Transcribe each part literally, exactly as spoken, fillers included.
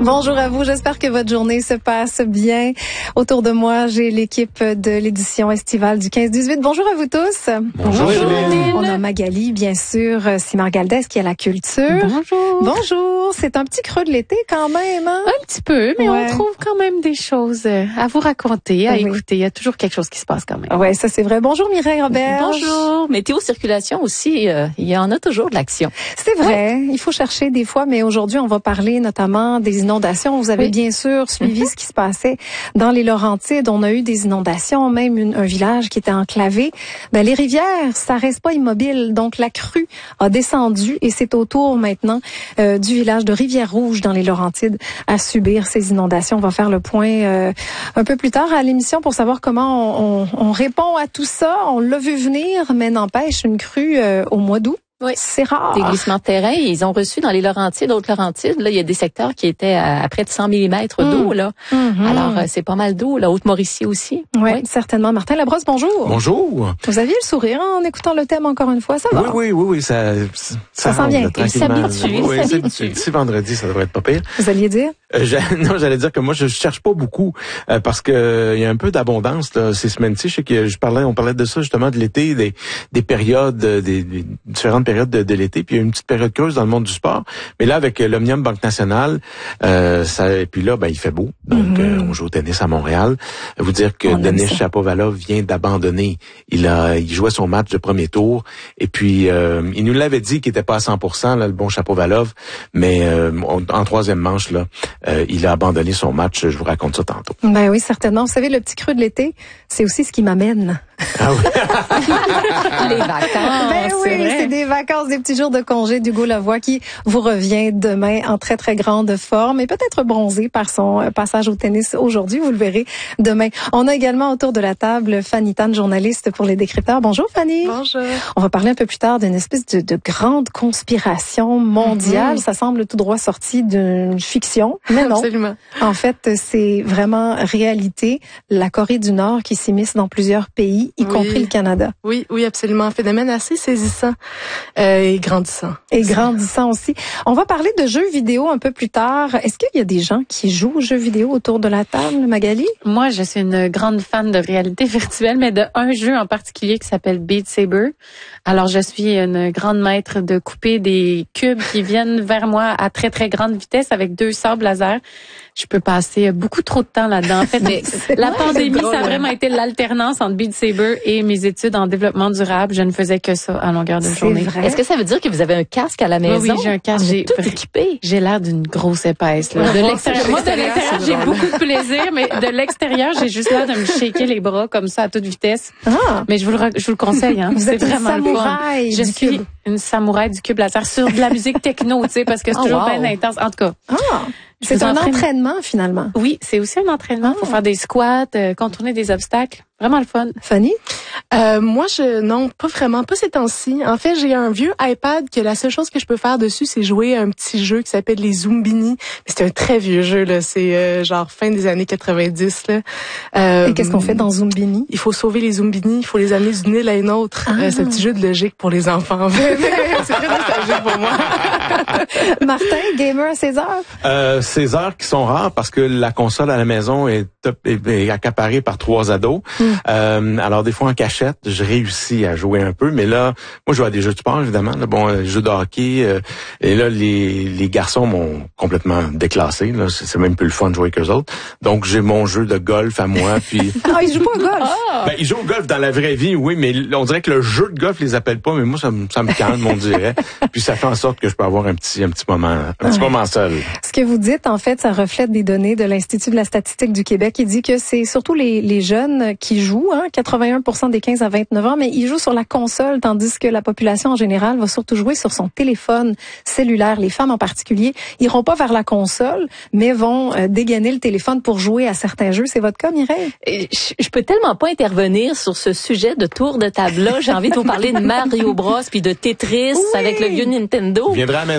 Bonjour à vous, j'espère que votre journée se passe bien. Autour de moi, j'ai l'équipe de l'édition estivale du quinze dix-huit. Bonjour à vous tous. Bonjour. Bonjour. On a Magali, bien sûr, Simard Galdès qui est à la culture. Bonjour. Bonjour. C'est un petit creux de l'été quand même, hein? Un petit peu, mais ouais. on trouve quand même des choses à vous raconter, à oui. écouter. Il y a toujours quelque chose qui se passe quand même. Ouais, ça c'est vrai. Bonjour Mireille Robert. Bonjour. Météo circulation aussi, euh, il y en a toujours de l'action. C'est vrai. Oui. Il faut chercher des fois, mais aujourd'hui on va parler notamment des inondations. Vous avez oui. bien sûr suivi mm-hmm. ce qui se passait dans les Laurentides. On a eu des inondations, même une, un village qui était enclavé. Ben, les rivières, ça reste pas immobile. Donc la crue a descendu et c'est au tour maintenant euh, du village de Rivière-Rouge dans les Laurentides à subir ces inondations. On va faire le point euh, un peu plus tard à l'émission pour savoir comment on, on, on répond à tout ça. On l'a vu venir, mais n'empêche une crue euh, au mois d'août. Oui. C'est rare. Des glissements de terrain. Ils ont reçu dans les Laurentides, d'autres Laurentides. Là, il y a des secteurs qui étaient à, à près de cent millimètres mmh. d'eau, là. Mmh. Alors, euh, c'est pas mal d'eau. La Haute-Mauricie aussi. Ouais, oui, certainement. Martin Labrosse, bonjour. Bonjour. Vous aviez le sourire hein, en écoutant le thème encore une fois. Ça va? Oui, oui, oui, oui. Ça, ça, ça sent bien. Il s'habitue. Oui, c'est vendredi, ça devrait être pas pire. Vous alliez dire? Euh, non, j'allais dire que moi, je cherche pas beaucoup euh, parce que euh, il y a un peu d'abondance là, ces semaines-ci. Je sais que je parlais, on parlait de ça justement de l'été, des, des périodes, des, des différentes périodes de, de l'été. Puis il y a une petite période creuse dans le monde du sport. Mais là, avec l'Omnium Banque Nationale, euh, ça, et puis là, ben il fait beau. Donc, mm-hmm. euh, on joue au tennis à Montréal. Vous dire que on Denis Shapovalov vient d'abandonner. Il a, il jouait son match de premier tour. Et puis, euh, il nous l'avait dit qu'il était pas à cent pour cent, là, le bon Shapovalov. Mais euh, en troisième manche, là, euh, il a abandonné son match. Je vous raconte ça tantôt. Ben oui, certainement. Vous savez, le petit creux de l'été, c'est aussi ce qui m'amène. Ah oui. Les vacances. Ben oui, c'est, c'est des vacances, des petits jours de congé d'Hugo Lavoie qui vous revient demain en très, très grande forme et peut-être bronzé par son passage au tennis aujourd'hui. Vous le verrez demain. On a également autour de la table Fanny Tan, journaliste pour Les Décrypteurs. Bonjour Fanny. Bonjour. On va parler un peu plus tard d'une espèce de, de grande conspiration mondiale. Mm-hmm. Ça semble tout droit sorti d'une fiction, mais non. Absolument. En fait, c'est vraiment réalité. La Corée du Nord qui s'immisce dans plusieurs pays, y oui. compris le Canada. Oui, oui, absolument. Un phénomène assez saisissant euh, et grandissant. Et grandissant aussi. On va parler de jeux vidéo un peu plus tard. Est-ce qu'il y a des gens qui jouent aux jeux vidéo autour de la table, Magali? Moi, je suis une grande fan de réalité virtuelle, mais de un jeu en particulier qui s'appelle Beat Saber. Alors, je suis une grande maître de couper des cubes qui viennent vers moi à très, très grande vitesse avec deux sabres laser. Je peux passer beaucoup trop de temps là-dedans. En fait, mais la vrai, pandémie, drôle, ça a vraiment été l'alternance entre Beat Saber et mes études en développement durable. Je ne faisais que ça à longueur de c'est journée. Vrai? Est-ce que ça veut dire que vous avez un casque à la maison? Oui, oui j'ai un casque. J'ai tout équipé. J'ai l'air d'une grosse épaisse. Là. De l'extérieur, moi, de l'extérieur, j'ai beaucoup de plaisir, mais de l'extérieur, j'ai juste l'air de me shaker les bras comme ça à toute vitesse. Ah. Mais je vous le, je vous le conseille. Hein. Vous c'est êtes vraiment une le fun. Je suis cube. une samouraï du cube laser sur de la musique techno, tu sais, parce que c'est oh, toujours wow. bien intense. En tout cas. Ah. C'est un entraînement, finalement. Oui, c'est aussi un entraînement. Il faut faire des squats, euh, contourner des obstacles. Vraiment le fun. Fanny? Euh, moi, je non, pas vraiment, pas ces temps-ci. En fait, j'ai un vieux iPad que la seule chose que je peux faire dessus, c'est jouer à un petit jeu qui s'appelle les Zoombini. C'est un très vieux jeu, là. C'est euh, genre fin des années quatre-vingt-dix, là. Euh, Et qu'est-ce qu'on fait dans Zoombini? Il faut sauver les Zoombini. Il faut les amener d'une île à une autre. Ah. Euh, c'est un petit jeu de logique pour les enfants. C'est très nostalgique pour moi. Martin, gamer à seize heures? Euh, seize heures qui sont rares parce que la console à la maison est, est, est accaparée par trois ados. Mm. Euh, alors des fois en cachette, je réussis à jouer un peu, mais là, moi je joue à des jeux de sport évidemment, là, bon, euh, jeux de hockey, euh, et là les les garçons m'ont complètement déclassé. Là, c'est, c'est même plus le fun de jouer qu'eux autres. Donc j'ai mon jeu de golf à moi, puis. Ah, ils jouent pas au golf. Ah. Ben ils jouent au golf dans la vraie vie, oui, mais on dirait que le jeu de golf les appelle pas, mais moi ça me ça me calme, on dirait. Puis ça fait en sorte que je peux avoir un petit un petit moment, un petit ouais. moment seul. Ce que vous dites en fait, ça reflète des données de l'Institut de la statistique du Québec. Il dit que c'est surtout les les jeunes qui jouent, hein, quatre-vingt-un pour cent des quinze à vingt-neuf ans, mais ils jouent sur la console, tandis que la population en général va surtout jouer sur son téléphone cellulaire. Les femmes en particulier iront pas vers la console, mais vont euh, dégainer le téléphone pour jouer à certains jeux. C'est votre cas, Mireille? Je, je peux tellement pas intervenir sur ce sujet de tour de table-là. J'ai envie de vous parler de Mario Bros puis de Tetris oui. avec le vieux Nintendo. Vous viendrez à la maison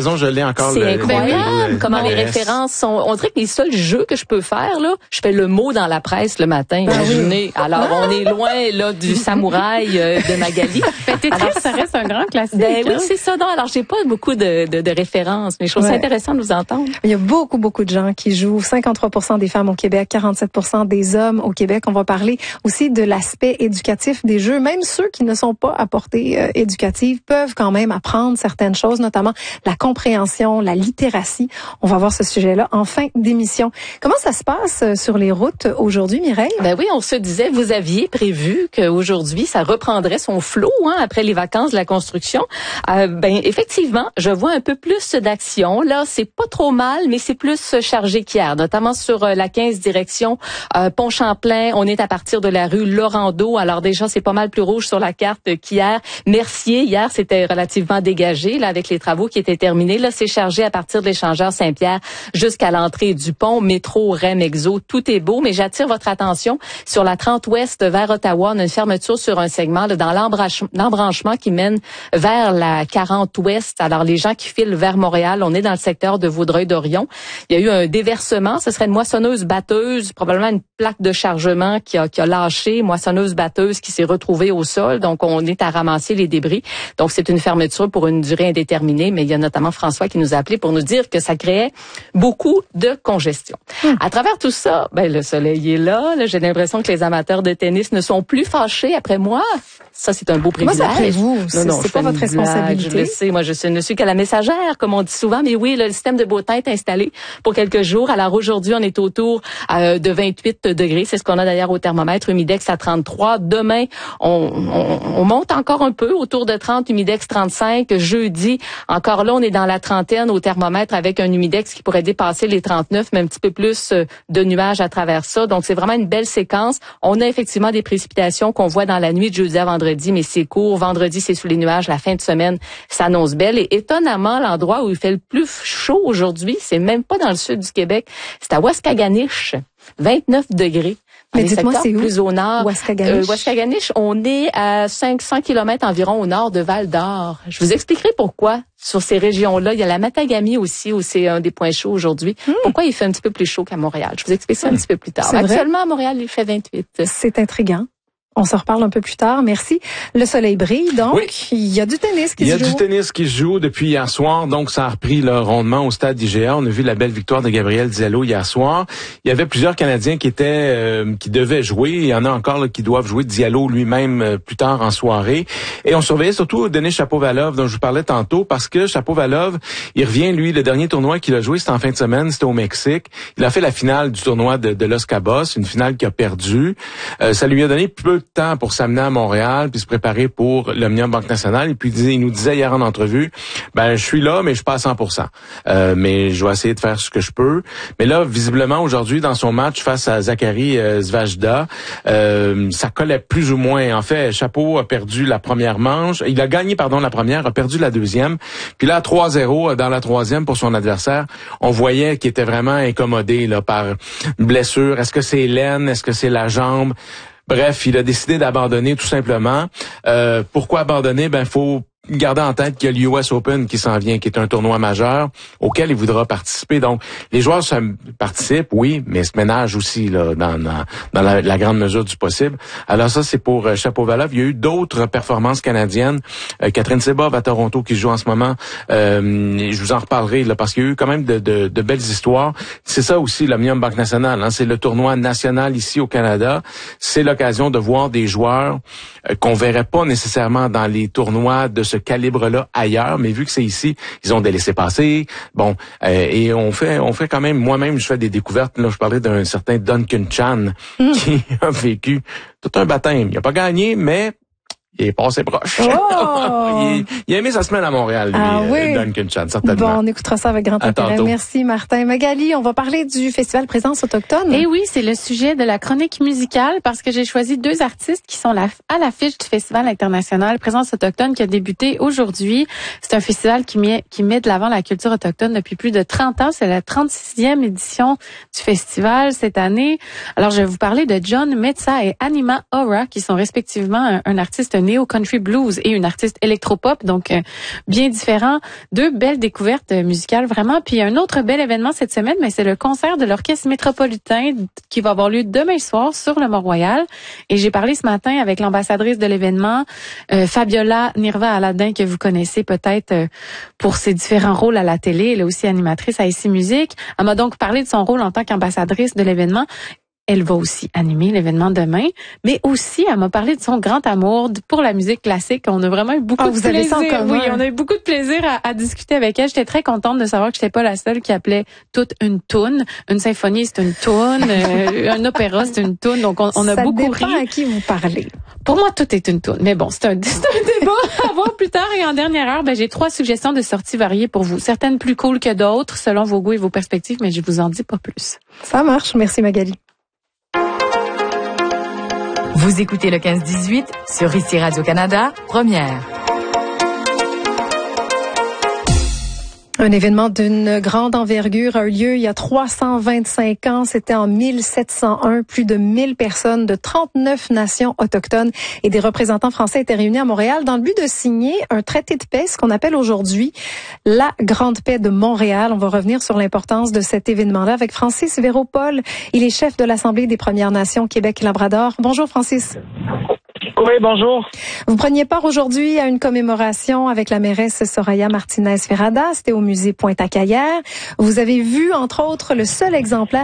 maison, je l'ai encore. C'est le, incroyable le, le, comment le, les références sont. On dirait que les seuls jeux que je peux faire là, je fais le mot dans la presse le matin. Ah Imaginez. Oui. Alors on est loin là du samouraï euh, de Magali. Ben, Tetris, ça reste un grand classique. Ben oui, hein? c'est ça. Non, alors j'ai pas beaucoup de, de, de références, mais je trouve ouais. ça intéressant de vous entendre. Il y a beaucoup, beaucoup de gens qui jouent. cinquante-trois pour cent des femmes au Québec, quarante-sept pour cent des hommes au Québec. On va parler aussi de l'aspect éducatif des jeux. Même ceux qui ne sont pas à portée euh, éducative peuvent quand même apprendre certaines choses, notamment la compréhension, la littératie. On va voir ce sujet-là en fin d'émission. Comment ça se passe sur les routes aujourd'hui, Mireille? Ben oui, on se disait, vous aviez prévu qu'aujourd'hui, ça reprendrait son flot hein, après les vacances de la construction. Euh, ben effectivement, je vois un peu plus d'action. Là, c'est pas trop mal, mais c'est plus chargé qu'hier, notamment sur euh, la quinze direction euh, Pont-Champlain. On est à partir de la rue Laurando. Alors déjà, c'est pas mal plus rouge sur la carte qu'hier. Mercier, hier, c'était relativement dégagé là avec les travaux qui étaient terminés. Là, c'est chargé à partir de l'échangeur Saint-Pierre jusqu'à l'entrée du pont. Métro, R E M, Exo, tout est beau. Mais j'attire votre attention sur la trente ouest vers Ottawa. On a une fermeture sur un segment là, dans l'embranchement qui mène vers la quarante ouest. Alors, les gens qui filent vers Montréal, on est dans le secteur de Vaudreuil-Dorion. Il y a eu un déversement. Ce serait une moissonneuse-batteuse, probablement une plaque de chargement qui a, qui a lâché, moissonneuse-batteuse qui s'est retrouvée au sol. Donc, on est à ramasser les débris. Donc, c'est une fermeture pour une durée indéterminée. Mais il y a notamment François qui nous a appelé pour nous dire que ça créait beaucoup de congestion. Hum. À travers tout ça, ben le soleil est là. là J'ai l'impression que les amateurs de tennis ne sont plus fâchés après moi. Ça, c'est un beau privilège. Moi, après vous, non, non, c'est pas votre responsabilité. Je le sais, moi, je suis, ne suis qu'à la messagère, comme on dit souvent. Mais oui, là, le système de beau temps est installé pour quelques jours. Alors aujourd'hui, on est autour euh, de vingt-huit degrés. C'est ce qu'on a d'ailleurs au thermomètre. Humidex à trente-trois. Demain, on, on, on monte encore un peu, autour de trente, humidex trente-cinq. Jeudi, encore là, on est dans la trentaine au thermomètre avec un humidex qui pourrait dépasser les trente-neuf, mais un petit peu plus de nuages à travers ça. Donc, c'est vraiment une belle séquence. On a effectivement des précipitations qu'on voit dans la nuit de jeudi à vendredi, mais c'est court. Vendredi, c'est sous les nuages. La fin de semaine s'annonce belle. Et étonnamment, l'endroit où il fait le plus chaud aujourd'hui, c'est même pas dans le sud du Québec. C'est à Waskaganish. vingt-neuf degrés. Mais dites-moi, c'est où? Plus au nord. Waskaganish. Euh, Waskaganish, on est à cinq cents kilomètres environ au nord de Val-d'Or. Je vous expliquerai pourquoi. Sur ces régions-là, il y a la Matagami aussi, où c'est un des points chauds aujourd'hui. Hmm. Pourquoi il fait un petit peu plus chaud qu'à Montréal? Je vous explique ça un petit peu plus tard. Actuellement, à Montréal, il fait vingt-huit. C'est intriguant. On se reparle un peu plus tard. Merci. Le soleil brille, donc oui. Il y a du tennis qui se joue. Il y a du tennis qui se joue depuis hier soir, donc ça a repris le rondement au stade I G A. On a vu la belle victoire de Gabriel Diallo hier soir. Il y avait plusieurs Canadiens qui étaient euh, qui devaient jouer. Il y en a encore là, qui doivent jouer. Diallo lui-même euh, plus tard en soirée. Et on surveillait surtout Denis Shapovalov, dont je vous parlais tantôt, parce que Shapovalov, il revient, lui, le dernier tournoi qu'il a joué, c'était en fin de semaine, c'était au Mexique. Il a fait la finale du tournoi de, de Los Cabos, une finale qu'il a perdue. Euh, ça lui a donné peu de temps pour s'amener à Montréal puis se préparer pour l'Omnium Banque Nationale. Et puis il nous disait hier en entrevue, ben je suis là, mais je suis pas à cent pour cent. Euh, mais je vais essayer de faire ce que je peux. Mais là, visiblement aujourd'hui, dans son match face à Zachary euh, Zvajda, euh, ça collait plus ou moins. En fait, Chapeau a perdu la première manche. Il a gagné, pardon, la première, a perdu la deuxième. Puis là, trois zéro dans la troisième pour son adversaire. On voyait qu'il était vraiment incommodé là par une blessure. Est-ce que c'est l'aine? Est-ce que c'est la jambe? Bref, il a décidé d'abandonner tout simplement. Euh, pourquoi abandonner? Ben, faut garder en tête qu'il y a l'U S Open qui s'en vient, qui est un tournoi majeur auquel il voudra participer. Donc, les joueurs se participent, oui, mais se ménagent aussi là dans, dans, dans la, la grande mesure du possible. Alors ça, c'est pour euh, Shapovalov. Il y a eu d'autres performances canadiennes. Euh, Catherine Sebov à Toronto qui joue en ce moment. Euh, je vous en reparlerai là parce qu'il y a eu quand même de, de, de belles histoires. C'est ça aussi l'Omnium Banque Nationale. Hein, c'est le tournoi national ici au Canada. C'est l'occasion de voir des joueurs euh, qu'on verrait pas nécessairement dans les tournois de ce calibre-là ailleurs, mais vu que c'est ici, ils ont des laissés-passer. Bon, euh, et on fait, on fait quand même. Moi-même, je fais des découvertes. Là, je parlais d'un certain Duncan Chan mm. qui a vécu tout un baptême. Il a pas gagné, mais il est passé proche. Oh! il, il a aimé sa semaine à Montréal, lui, ah, oui. Duncan Chan, certainement. Bon, on écoutera ça avec grand à intérêt. Tantôt. Merci, Martin. Magali, on va parler du Festival Présence autochtone. Eh oui, c'est le sujet de la chronique musicale parce que j'ai choisi deux artistes qui sont la, à l'affiche du Festival international Présence autochtone qui a débuté aujourd'hui. C'est un festival qui met, qui met de l'avant la culture autochtone depuis plus de trente ans. C'est la trente-sixième édition du festival cette année. Alors, je vais vous parler de John Metsa et Anima Ora qui sont respectivement un, un artiste néo-country blues et une artiste électropop, donc euh, bien différent. Deux belles découvertes musicales, vraiment. Puis un autre bel événement cette semaine, mais c'est le concert de l'Orchestre métropolitain qui va avoir lieu demain soir sur le Mont-Royal. Et j'ai parlé ce matin avec l'ambassadrice de l'événement, euh, Fabiola Nirva-Aladin, que vous connaissez peut-être euh, pour ses différents rôles à la télé. Elle est aussi animatrice à Ici Musique. Elle m'a donc parlé de son rôle en tant qu'ambassadrice de l'événement. Elle va aussi animer l'événement demain, mais aussi elle m'a parlé de son grand amour pour la musique classique. On a vraiment eu beaucoup ah, de vous plaisir. Avez ça en commun. Oui, on a eu beaucoup de plaisir à, à discuter avec elle. J'étais très contente de savoir que j'étais pas la seule qui appelait toute une toune. Une symphonie, c'est une toune. euh, un opéra, c'est une toune. Donc on, on a ça beaucoup ri. Ça dépend à qui vous parlez. Pour moi, tout est une toune. Mais bon, c'est un, c'est un débat à voir plus tard. Et en dernière heure, ben, j'ai trois suggestions de sorties variées pour vous. Certaines plus cool que d'autres, selon vos goûts et vos perspectives, mais je vous en dis pas plus. Ça marche. Merci Magali. Vous écoutez le quinze dix-huit sur Ici Radio-Canada, première. Un événement d'une grande envergure a eu lieu il y a trois cent vingt-cinq ans. C'était en mille sept cent un. Plus de mille personnes de trente-neuf nations autochtones et des représentants français étaient réunis à Montréal dans le but de signer un traité de paix, ce qu'on appelle aujourd'hui la Grande Paix de Montréal. On va revenir sur l'importance de cet événement-là avec Francis Véropol. Il est chef de l'Assemblée des Premières Nations Québec et Labrador. Bonjour Francis. Oui, bonjour. Vous preniez part aujourd'hui à une commémoration avec la mairesse Soraya Martinez-Ferrada. C'était au musée Pointe-à-Cayère. Vous avez vu, entre autres, le seul exemplaire